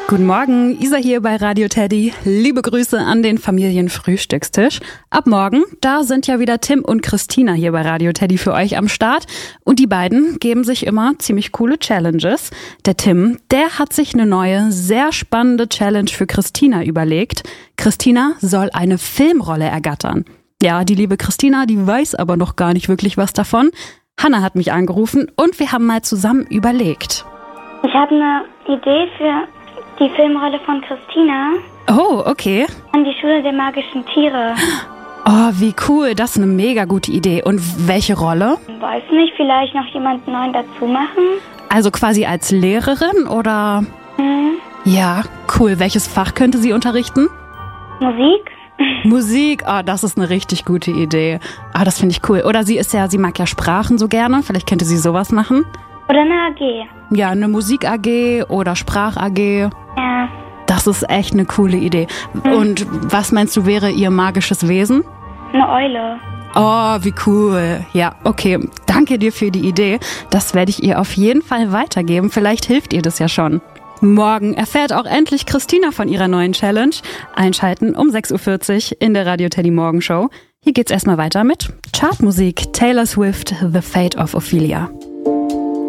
Guten Morgen, Isa hier bei Radio Teddy. Liebe Grüße an den Familienfrühstückstisch. Ab morgen, da sind ja wieder Tim und Christina hier bei Radio Teddy für euch am Start. Und die beiden geben sich immer ziemlich coole Challenges. Der Tim, der hat sich eine neue, sehr spannende Challenge für Christina überlegt. Christina soll eine Filmrolle ergattern. Ja, die liebe Christina, die weiß aber noch gar nicht wirklich was davon. Hanna hat mich angerufen und wir haben mal zusammen überlegt. Ich habe eine Idee für die Filmrolle von Christina. Oh, okay. An die Schule der magischen Tiere. Oh, wie cool. Das ist eine mega gute Idee. Und welche Rolle? Weiß nicht, vielleicht noch jemanden neuen dazu machen? Also quasi als Lehrerin oder? Ja, cool. Welches Fach könnte sie unterrichten? Musik? Musik, das ist eine richtig gute Idee. Das finde ich cool. Oder sie mag ja Sprachen so gerne. Vielleicht könnte sie sowas machen. Oder eine AG. Ja, eine Musik-AG oder Sprach-AG. Ja. Das ist echt eine coole Idee. Und was meinst du, wäre ihr magisches Wesen? Eine Eule. Oh, wie cool. Ja, okay. Danke dir für die Idee. Das werde ich ihr auf jeden Fall weitergeben. Vielleicht hilft ihr das ja schon. Morgen erfährt auch endlich Christina von ihrer neuen Challenge. Einschalten um 6.40 Uhr in der Radio Teddy Morgenshow. Hier geht's erstmal weiter mit Chartmusik. Taylor Swift, The Fate of Ophelia.